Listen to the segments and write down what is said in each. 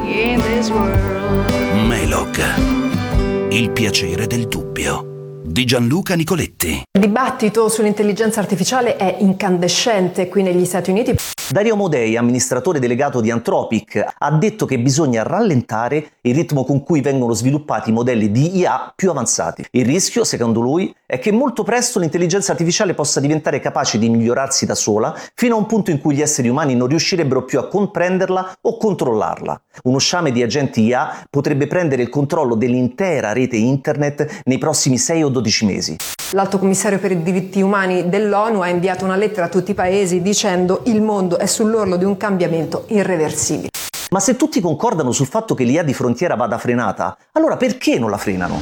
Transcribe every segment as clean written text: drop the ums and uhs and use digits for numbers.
in this world. Melog, il piacere del dubbio, di Gianluca Nicoletti. Il dibattito sull'intelligenza artificiale è incandescente qui negli Stati Uniti. Dario Amodei, amministratore delegato di Anthropic, ha detto che bisogna rallentare il ritmo con cui vengono sviluppati i modelli di IA più avanzati. Il rischio, secondo lui, è che molto presto l'intelligenza artificiale possa diventare capace di migliorarsi da sola, fino a un punto in cui gli esseri umani non riuscirebbero più a comprenderla o controllarla. Uno sciame di agenti IA potrebbe prendere il controllo dell'intera rete internet nei prossimi 6 o 12 mesi. L'Alto Commissario per i diritti umani dell'ONU ha inviato una lettera a tutti i paesi dicendo il mondo è sull'orlo di un cambiamento irreversibile. Ma se tutti concordano sul fatto che l'IA di frontiera vada frenata, allora perché non la frenano?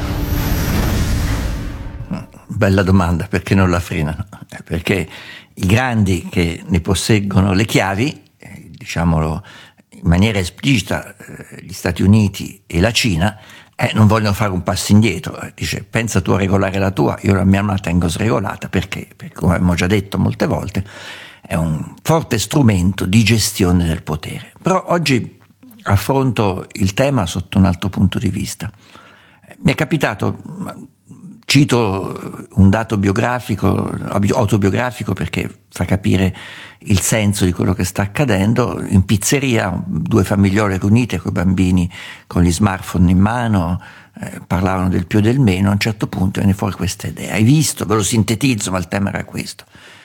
Bella domanda, perché non la frenano? Perché i grandi che ne posseggono le chiavi, diciamolo in maniera esplicita, gli Stati Uniti e la Cina, non vogliono fare un passo indietro. Dice: pensa tu a regolare la tua, io la mia la tengo sregolata, perché come abbiamo già detto molte volte è un forte strumento di gestione del potere. Però oggi affronto il tema sotto un altro punto di vista. Mi è capitato, cito un dato autobiografico perché fa capire il senso di quello che sta accadendo. In pizzeria 2 famigliole riunite con i bambini con gli smartphone in mano, parlavano del più e del meno. A un certo punto viene fuori questa idea: hai visto? Ve lo sintetizzo, ma il tema era questo.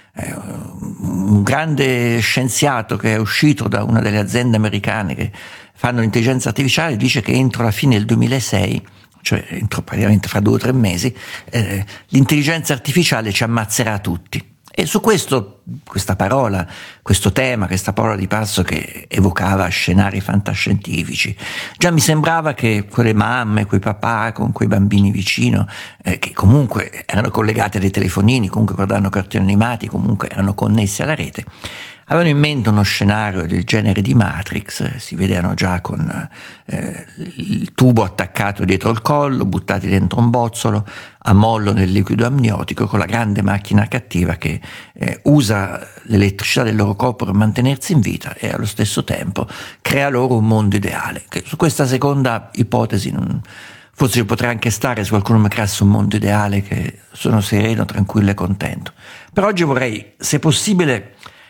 Un grande scienziato che è uscito da una delle aziende americane che fanno l'intelligenza artificiale dice che entro la fine del 2006, cioè entro praticamente fra 2 o 3 mesi, l'intelligenza artificiale ci ammazzerà tutti. E su questa parola, questo tema, questa parola di passo che evocava scenari fantascientifici, già mi sembrava che quelle mamme, quei papà con quei bambini vicino, che comunque erano collegati a dei telefonini, comunque guardavano cartoni animati, comunque erano connessi alla rete, avevano in mente uno scenario del genere di Matrix. Si vedevano già con il tubo attaccato dietro il collo, buttati dentro un bozzolo a mollo nel liquido amniotico, con la grande macchina cattiva che usa l'elettricità del loro corpo per mantenersi in vita e allo stesso tempo crea loro un mondo ideale. Che su questa seconda ipotesi forse ci potrei anche stare se qualcuno mi creasse un mondo ideale, che sono sereno, tranquillo e contento. Per oggi vorrei, se possibile,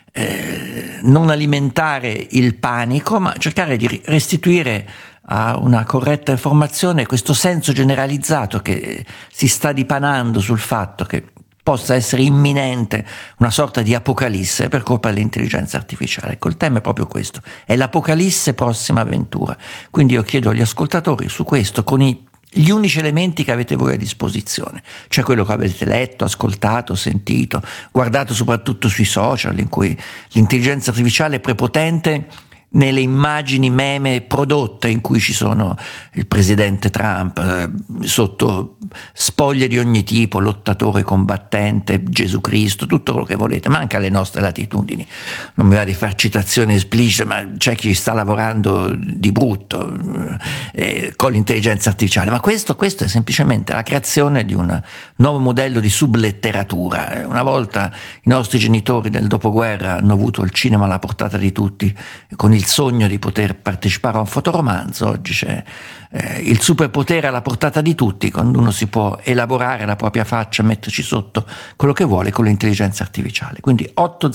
non alimentare il panico, ma cercare di restituire a una corretta informazione questo senso generalizzato che si sta dipanando sul fatto che possa essere imminente una sorta di apocalisse per colpa dell'intelligenza artificiale. Ecco, il tema è proprio questo, è l'apocalisse prossima avventura. Quindi io chiedo agli ascoltatori su questo, con gli unici elementi che avete voi a disposizione, cioè quello che avete letto, ascoltato, sentito, guardato soprattutto sui social, in cui l'intelligenza artificiale è prepotente nelle immagini meme prodotte, in cui ci sono il presidente Trump sotto spoglie di ogni tipo, lottatore combattente, Gesù Cristo, tutto quello che volete, ma anche alle nostre latitudini. Non mi va di far citazioni esplicite, ma c'è chi sta lavorando di brutto con l'intelligenza artificiale. Ma questo è semplicemente la creazione di un nuovo modello di subletteratura. Una volta i nostri genitori del dopoguerra hanno avuto il cinema alla portata di tutti, con il sogno di poter partecipare a un fotoromanzo. Oggi c'è il superpotere alla portata di tutti, quando uno si può elaborare la propria faccia, metterci sotto quello che vuole con l'intelligenza artificiale. Quindi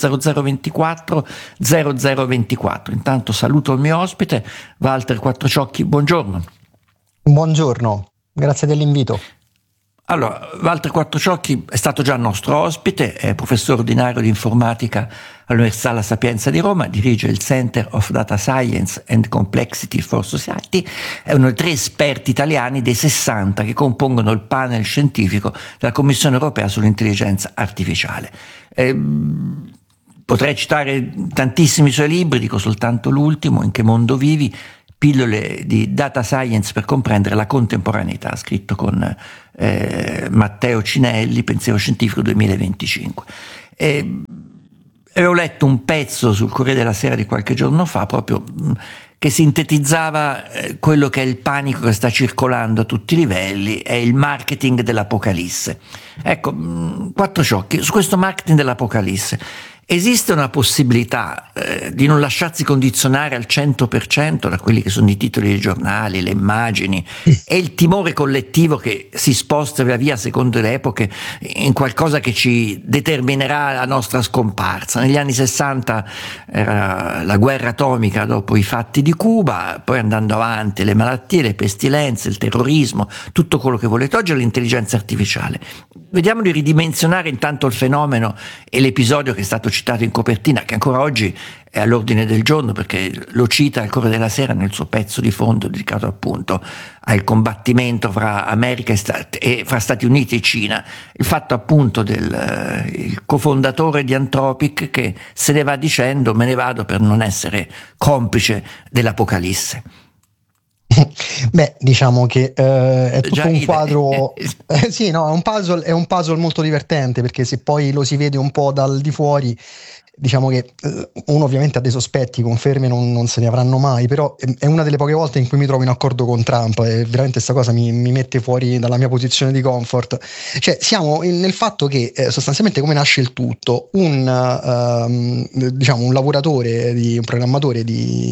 80024 0024. Intanto saluto il mio ospite Walter Quattrociocchi. Buongiorno. Buongiorno, grazie dell'invito. Allora, Walter Quattrociocchi è stato già nostro ospite, è professore ordinario di informatica all'Università La Sapienza di Roma, dirige il Center of Data Science and Complexity for Society, è uno dei 3 esperti italiani dei 60 che compongono il panel scientifico della Commissione Europea sull'intelligenza artificiale. Potrei citare tantissimi suoi libri, dico soltanto l'ultimo, In che mondo vivi? Pillole di data science per comprendere la contemporaneità, scritto con Matteo Cinelli, Pensiero Scientifico 2025. Avevo letto un pezzo sul Corriere della Sera di qualche giorno fa proprio che sintetizzava quello che è il panico che sta circolando a tutti i livelli, è il marketing dell'apocalisse. Ecco, Quattrociocchi, su questo marketing dell'apocalisse, esiste una possibilità di non lasciarsi condizionare al 100% da quelli che sono i titoli dei giornali, le immagini e il timore collettivo che si sposta via via secondo le epoche in qualcosa che ci determinerà la nostra scomparsa. Negli anni 60 era la guerra atomica dopo i fatti di Cuba, poi andando avanti le malattie, le pestilenze, il terrorismo, tutto quello che volete. Oggi è l'intelligenza artificiale. Vediamo di ridimensionare intanto il fenomeno e l'episodio che è stato citato in copertina, che ancora oggi è all'ordine del giorno perché lo cita il Corriere della Sera nel suo pezzo di fondo dedicato appunto al combattimento fra America e fra Stati Uniti e Cina. Il fatto appunto del il cofondatore di Anthropic che se ne va dicendo: me ne vado per non essere complice dell'apocalisse. Beh, diciamo che è tutto un quadro, sì, no, è un puzzle molto divertente, perché se poi lo si vede un po' dal di fuori, diciamo che uno ovviamente ha dei sospetti, conferme non se ne avranno mai, però è una delle poche volte in cui mi trovo in accordo con Trump e veramente questa cosa mi mette fuori dalla mia posizione di comfort. Cioè siamo nel fatto che sostanzialmente come nasce il tutto, diciamo un lavoratore, un programmatore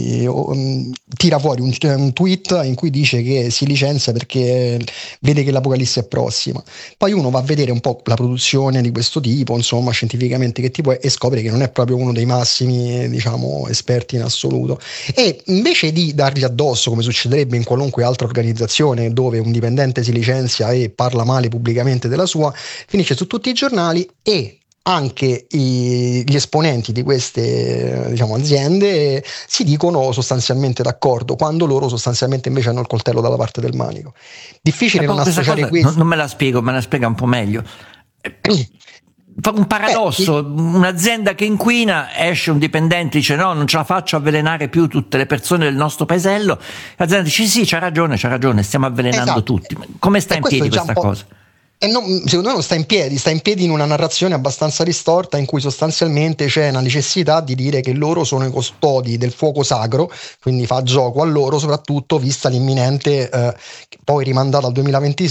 tira fuori un tweet in cui dice che si licenzia perché vede che l'apocalisse è prossima. Poi uno va a vedere un po' la produzione di questo tipo, insomma, scientificamente che tipo è, e scopre che non è proprio uno dei massimi, diciamo, esperti in assoluto, e invece di dargli addosso come succederebbe in qualunque altra organizzazione dove un dipendente si licenzia e parla male pubblicamente della sua, finisce su tutti i giornali, e anche gli esponenti di queste, diciamo, aziende si dicono sostanzialmente d'accordo, quando loro sostanzialmente invece hanno il coltello dalla parte del manico. Difficile non associare questo. Non me la spiego, me la spiega un po' meglio. Fa un paradosso, un'azienda che inquina, esce un dipendente, dice no, non ce la faccio avvelenare più tutte le persone del nostro paesello, l'azienda dice sì, c'ha ragione, stiamo avvelenando tutti. Come sta in piedi questa cosa? Secondo me non sta in piedi in una narrazione abbastanza ristorta, in cui sostanzialmente c'è una necessità di dire che loro sono i custodi del fuoco sacro, quindi fa gioco a loro, soprattutto vista l'imminente, poi rimandata al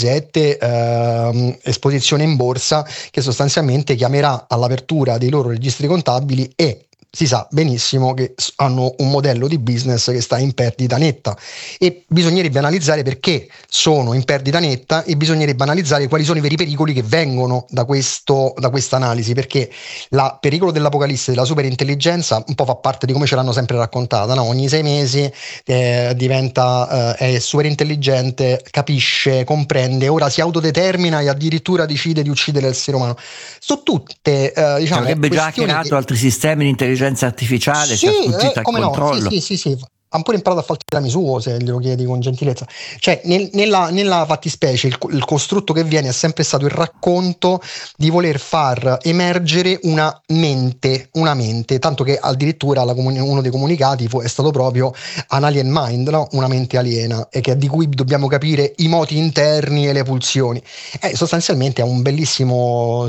2027, esposizione in borsa, che sostanzialmente chiamerà all'apertura dei loro registri contabili, e si sa benissimo che hanno un modello di business che sta in perdita netta, e bisognerebbe analizzare perché sono in perdita netta, e bisognerebbe analizzare quali sono i veri pericoli che vengono da questa analisi, perché il pericolo dell'apocalisse della superintelligenza un po' fa parte di come ce l'hanno sempre raccontata, no? Ogni 6 mesi diventa è superintelligente, capisce, comprende, ora si autodetermina e addirittura decide di uccidere l'essere umano. Sono tutte diciamo, avrebbe già hackerato altri sistemi di intelligenza artificiale, si è sfuggita al controllo. Sì. Ha pure imparato a fare il tiramisù, se glielo chiedi con gentilezza. Cioè nella fattispecie il costrutto che viene è sempre stato il racconto di voler far emergere una mente, tanto che addirittura uno dei comunicati è stato proprio an alien mind, no? Una mente aliena, e di cui dobbiamo capire i moti interni e le pulsioni. Sostanzialmente è un bellissimo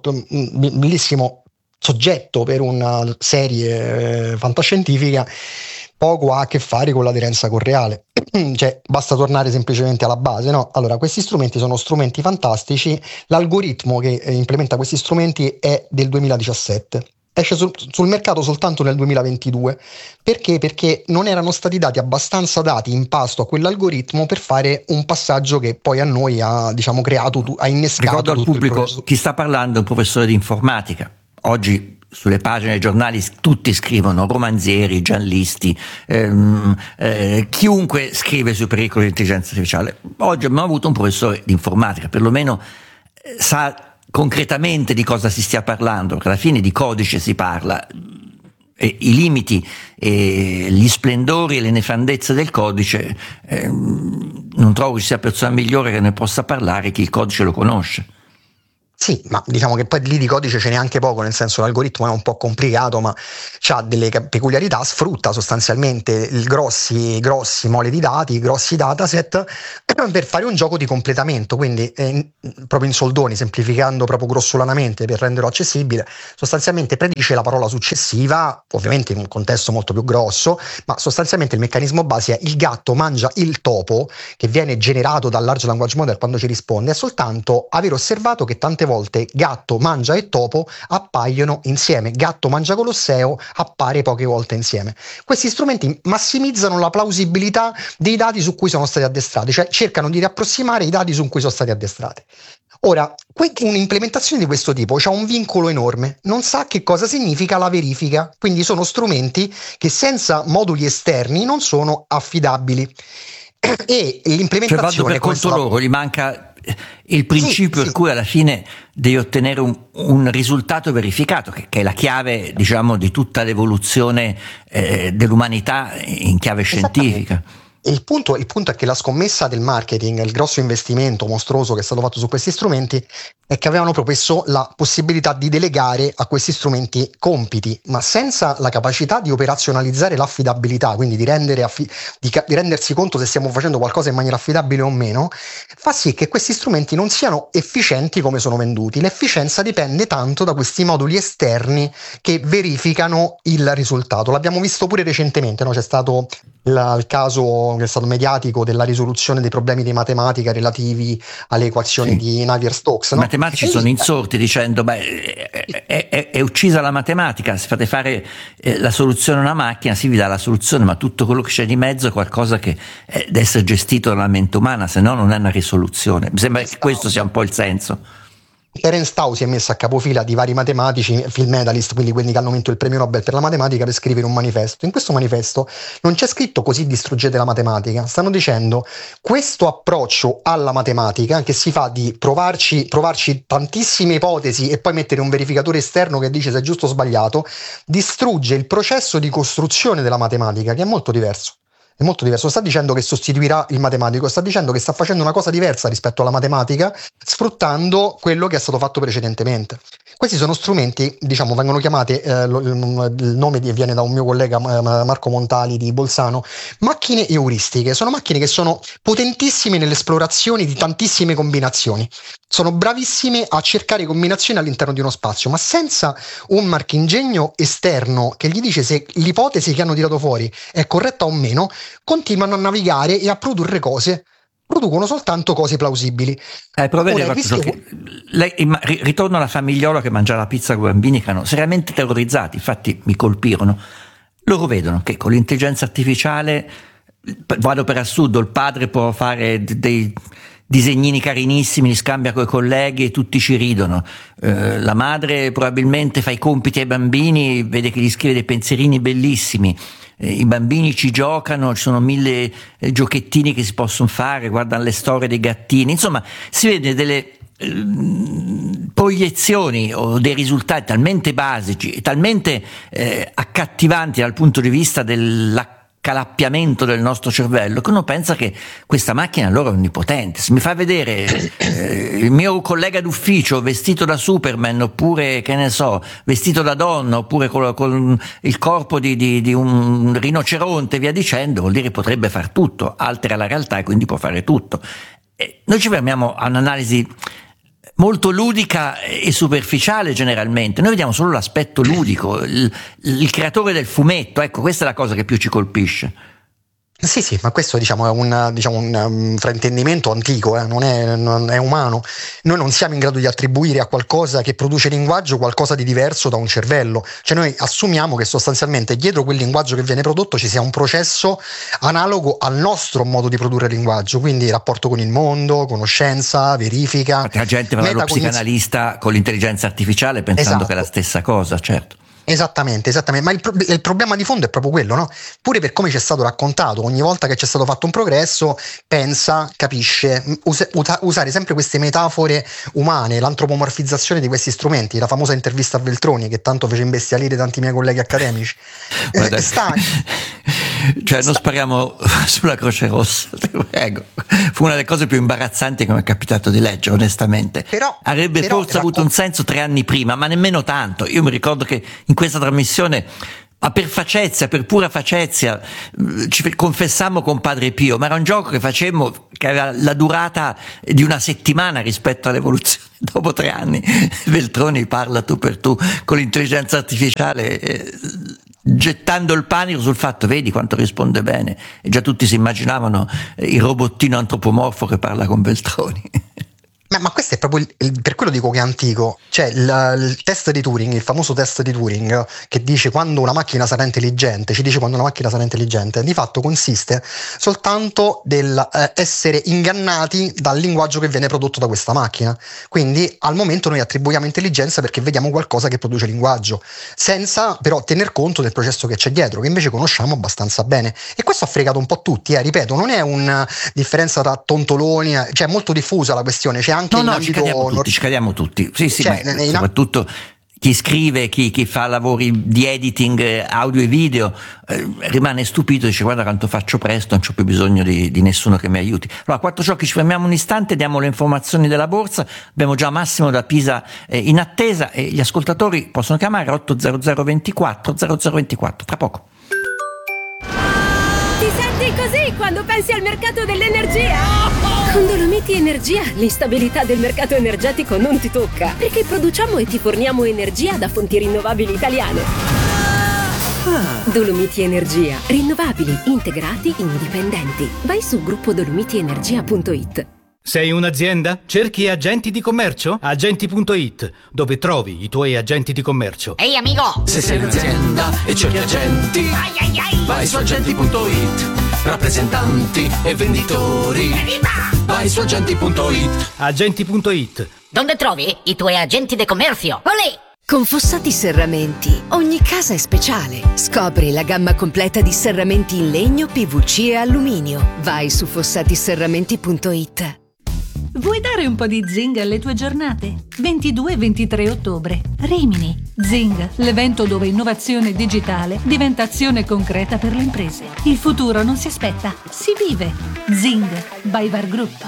soggetto per una serie fantascientifica. Poco ha a che fare con l'aderenza con reale, cioè basta tornare semplicemente alla base, no? Allora, questi strumenti sono strumenti fantastici, l'algoritmo che implementa questi strumenti è del 2017, esce sul mercato soltanto nel 2022, perché non erano stati dati abbastanza dati in pasto a quell'algoritmo per fare un passaggio che poi a noi ha, diciamo, ha innescato. Ricordo al pubblico, chi sta parlando è un professore di informatica. Oggi sulle pagine dei giornali tutti scrivono, romanzieri, giallisti, chiunque scrive sui pericoli dell'intelligenza artificiale. Oggi abbiamo avuto un professore di informatica, perlomeno sa concretamente di cosa si stia parlando, che alla fine di codice si parla. I limiti e gli splendori e le nefandezze del codice, non trovo che ci sia persona migliore che ne possa parlare chi il codice lo conosce. Sì, ma diciamo che poi lì di codice ce n'è anche poco, nel senso l'algoritmo è un po' complicato, ma ha delle peculiarità, sfrutta sostanzialmente grossi mole di dati, grossi dataset per fare un gioco di completamento, quindi proprio in soldoni, semplificando proprio grossolanamente per renderlo accessibile, sostanzialmente predice la parola successiva, ovviamente in un contesto molto più grosso, ma sostanzialmente il meccanismo base è: il gatto mangia il topo, che viene generato dal large language model quando ci risponde, è soltanto aver osservato che tante volte gatto mangia e topo appaiono insieme, gatto mangia Colosseo appare poche volte insieme. Questi strumenti massimizzano la plausibilità dei dati su cui sono stati addestrati, cioè cercano di riapprossimare i dati su cui sono stati addestrati. Ora, un'implementazione di questo tipo ha un vincolo enorme, non sa che cosa significa la verifica, quindi sono strumenti che senza moduli esterni non sono affidabili. E l'implementazione, cioè, vado per conto loro, gli manca il principio per cui alla fine devi ottenere un risultato verificato, che è la chiave, diciamo, di tutta l'evoluzione dell'umanità in chiave scientifica. Il punto è che la scommessa del marketing, il grosso investimento mostruoso che è stato fatto su questi strumenti, è che avevano promesso la possibilità di delegare a questi strumenti compiti, ma senza la capacità di operazionalizzare l'affidabilità, quindi di rendersi conto se stiamo facendo qualcosa in maniera affidabile o meno, fa sì che questi strumenti non siano efficienti come sono venduti. L'efficienza dipende tanto da questi moduli esterni che verificano il risultato. L'abbiamo visto pure recentemente, no? C'è stato il caso che è stato mediatico della risoluzione dei problemi di matematica relativi alle equazioni di Navier-Stokes. No? I matematici sono insorti dicendo è uccisa la matematica, se fate fare la soluzione a una macchina si vi dà la soluzione, ma tutto quello che c'è di mezzo è qualcosa che deve essere gestito dalla mente umana, se no non è una risoluzione. Mi sembra che questo sia un po' il senso. Terence Tao si è messo a capofila di vari matematici, field medalist, quindi quelli che hanno vinto il premio Nobel per la matematica, per scrivere un manifesto. In questo manifesto non c'è scritto così distruggete la matematica, stanno dicendo questo approccio alla matematica che si fa di provarci tantissime ipotesi e poi mettere un verificatore esterno che dice se è giusto o sbagliato, distrugge il processo di costruzione della matematica, che è molto diverso. È molto diverso, sta dicendo che sostituirà il matematico, sta dicendo che sta facendo una cosa diversa rispetto alla matematica, sfruttando quello che è stato fatto precedentemente. Questi sono strumenti, diciamo, vengono chiamati, il nome viene da un mio collega Marco Montali di Bolzano, macchine euristiche. Sono macchine che sono potentissime nell'esplorazione di tantissime combinazioni. Sono bravissime a cercare combinazioni all'interno di uno spazio, ma senza un marchingegno esterno che gli dice se l'ipotesi che hanno tirato fuori è corretta o meno, continuano a navigare e a produrre cose. Producono soltanto cose plausibili. Ritorno alla famigliola che mangiava la pizza con i bambini che erano seriamente terrorizzati, infatti mi colpirono. Loro vedono che con l'intelligenza artificiale, vado per assurdo, il padre può fare dei disegnini carinissimi, li scambia coi colleghi e tutti ci ridono. La madre probabilmente fa i compiti ai bambini, vede che gli scrive dei pensierini bellissimi. I bambini ci giocano, ci sono 1000 giochettini che si possono fare, guardano le storie dei gattini, insomma si vede delle proiezioni o dei risultati talmente basici, talmente accattivanti dal punto di vista dell'accalappiamento del nostro cervello, che uno pensa che questa macchina allora è onnipotente. Se mi fa vedere il mio collega d'ufficio vestito da Superman, oppure che ne so, vestito da donna, oppure con il corpo di un rinoceronte e via dicendo, vuol dire che potrebbe far tutto, altera la realtà e quindi può fare tutto. Noi ci fermiamo a un'analisi molto ludica e superficiale generalmente, noi vediamo solo l'aspetto ludico, il creatore del fumetto, ecco, questa è la cosa che più ci colpisce. Sì, ma questo diciamo è un fraintendimento antico, non è umano. Noi non siamo in grado di attribuire a qualcosa che produce linguaggio qualcosa di diverso da un cervello. Cioè noi assumiamo che sostanzialmente dietro quel linguaggio che viene prodotto ci sia un processo analogo al nostro modo di produrre linguaggio, quindi rapporto con il mondo, conoscenza, verifica. La gente va dallo psicanalista con l'intelligenza artificiale pensando che è la stessa cosa, certo. Esattamente, ma il problema di fondo è proprio quello, no? Pure per come ci è stato raccontato, ogni volta che c'è stato fatto un progresso, pensa, capisce, usare sempre queste metafore umane, l'antropomorfizzazione di questi strumenti, la famosa intervista a Veltroni che tanto fece imbestialire tanti miei colleghi accademici. Cioè non spariamo sulla Croce Rossa, prego. Fu una delle cose più imbarazzanti che mi è capitato di leggere, onestamente. Avrebbe forse avuto un senso 3 anni prima, ma nemmeno tanto. Io mi ricordo che in questa trasmissione, ma per pura facezia, ci confessammo con Padre Pio, ma era un gioco che facemmo che aveva la durata di una settimana rispetto all'evoluzione. Dopo 3 anni Veltroni parla tu per tu con l'intelligenza artificiale, gettando il panico sul fatto, vedi quanto risponde bene, e già tutti si immaginavano il robottino antropomorfo che parla con Veltroni. Ma questo è proprio per quello dico che è antico. Cioè il test di Turing, il famoso test di Turing, che dice quando una macchina sarà intelligente, ci dice quando una macchina sarà intelligente, di fatto consiste soltanto del essere ingannati dal linguaggio che viene prodotto da questa macchina. Quindi al momento noi attribuiamo intelligenza perché vediamo qualcosa che produce linguaggio, senza però tener conto del processo che c'è dietro, che invece conosciamo abbastanza bene. E questo ha fregato un po' tutti, ripeto, non è una differenza tra tontoloni, cioè è molto diffusa la questione, c'è anche ci cadiamo tutti. Sì, cioè, ma soprattutto chi scrive, chi fa lavori di editing audio e video rimane stupito, dice guarda quanto faccio presto, non c'ho più bisogno di nessuno che mi aiuti. Allora, Quattro Ciocchi, ci fermiamo un istante, diamo le informazioni della borsa. Abbiamo già Massimo da Pisa in attesa e gli ascoltatori possono chiamare 800 24 0024 tra poco. Ti senti così quando pensi al mercato dell'energia? Con Dolomiti Energia l'instabilità del mercato energetico non ti tocca, perché produciamo e ti forniamo energia da fonti rinnovabili italiane. Dolomiti Energia, rinnovabili, integrati, indipendenti. Vai su gruppodolomitienergia.it. Sei un'azienda? Cerchi agenti di commercio? Agenti.it, dove trovi i tuoi agenti di commercio. Ehi amico! Se sei un'azienda e cerchi agenti, vai su agenti.it. Rappresentanti e venditori, vai su agenti.it. Agenti.it. Dove trovi i tuoi agenti di commercio? Olè! Con Fossati Serramenti ogni casa è speciale. Scopri la gamma completa di serramenti in legno, PVC e alluminio. Vai su fossatiserramenti.it. Vuoi dare un po' di zing alle tue giornate? 22 e 23 ottobre. Rimini. Zing, l'evento dove innovazione digitale diventa azione concreta per le imprese. Il futuro non si aspetta, si vive. Zing, by Var Group.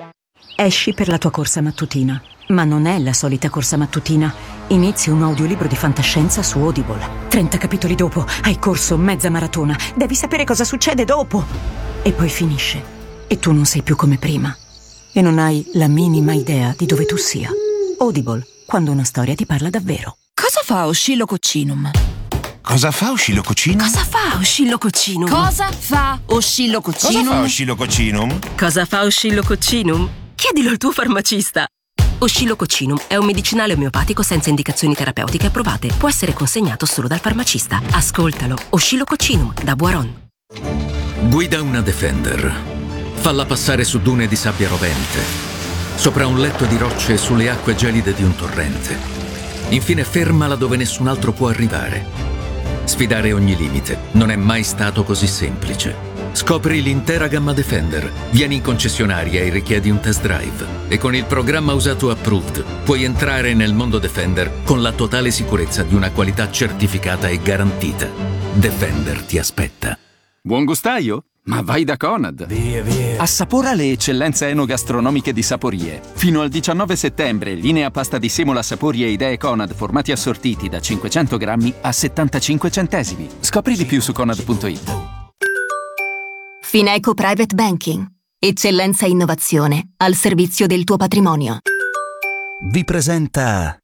Esci per la tua corsa mattutina. Ma non è la solita corsa mattutina. Inizi un audiolibro di fantascienza su Audible. 30 capitoli dopo hai corso mezza maratona. Devi sapere cosa succede dopo. E poi finisce. E tu non sei più come prima. E non hai la minima idea di dove tu sia. Audible, quando una storia ti parla davvero. Cosa fa Oscillococcinum? Cosa fa Oscillococcinum? Cosa fa Oscillococcinum? Cosa fa Oscillococcinum? Cosa fa Oscillococcinum? Cosa fa Oscillococcinum? Chiedilo al tuo farmacista. Oscillococcinum è un medicinale omeopatico senza indicazioni terapeutiche approvate. Può essere consegnato solo dal farmacista. Ascoltalo. Oscillococcinum da Boiron. Guida una Defender. Falla passare su dune di sabbia rovente, sopra un letto di rocce e sulle acque gelide di un torrente. Infine fermala dove nessun altro può arrivare. Sfidare ogni limite non è mai stato così semplice. Scopri l'intera gamma Defender. Vieni in concessionaria e richiedi un test drive. E con il programma Usato Approved puoi entrare nel mondo Defender con la totale sicurezza di una qualità certificata e garantita. Defender ti aspetta. Buon gustaio? Ma vai da Conad! Assapora le eccellenze enogastronomiche di Saporie. Fino al 19 settembre, linea pasta di semola Saporie e idee Conad formati assortiti da 500 grammi a 75 centesimi. Scopri di più su Conad.it. Fineco Private Banking. Eccellenza e innovazione al servizio del tuo patrimonio. Vi presenta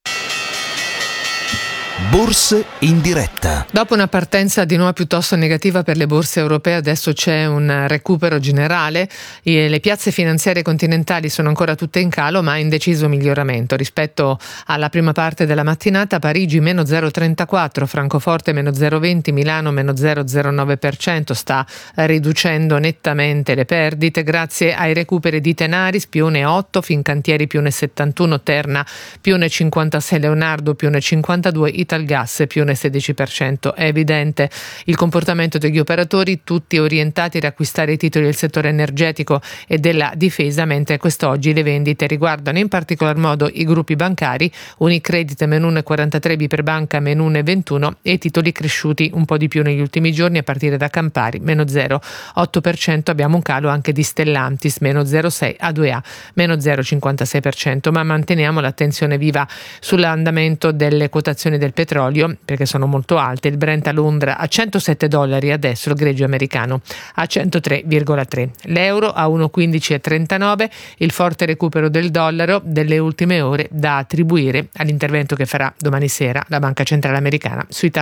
Borse in diretta. Dopo una partenza di nuovo piuttosto negativa per le borse europee, adesso c'è un recupero generale. Le piazze finanziarie continentali sono ancora tutte in calo, ma in deciso miglioramento rispetto alla prima parte della mattinata. Parigi meno 0,34, Francoforte meno 0,20, Milano meno 0,09%, sta riducendo nettamente le perdite grazie ai recuperi di Tenaris più 1,8, Fincantieri più 1,71, Terna più 1,56, Leonardo più 1,52, Italgas più 1,16%. È evidente il comportamento degli operatori, tutti orientati ad acquistare i titoli del settore energetico e della difesa, mentre quest'oggi le vendite riguardano in particolar modo i gruppi bancari, Unicredit meno 1,43, BPER Banca meno 1,21 e titoli cresciuti un po' di più negli ultimi giorni a partire da Campari meno 0,8%. Abbiamo un calo anche di Stellantis meno 0,6, A2A meno 0,56%, ma manteniamo l'attenzione viva sull'andamento delle quotazioni del petrolio perché sono molto alte. Il Brent a Londra a $107 adesso, il greggio americano a 103,3, l'euro a 1,1539, il forte recupero del dollaro delle ultime ore da attribuire all'intervento che farà domani sera la Banca Centrale Americana sui tassi